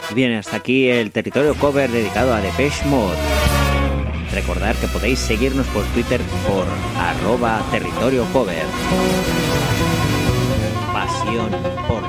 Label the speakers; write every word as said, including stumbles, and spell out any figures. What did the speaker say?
Speaker 1: Bien, hasta aquí el territorio cover dedicado a Depeche Mode. Recordad que podéis seguirnos por Twitter por arroba territorio cover. Pasión